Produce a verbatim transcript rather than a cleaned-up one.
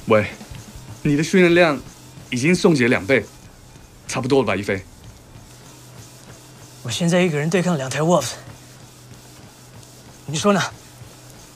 喂，你的训练量已经宋姐两倍，差不多了吧，一飞？ 我现在一个人对抗两台 Wolf，你说呢？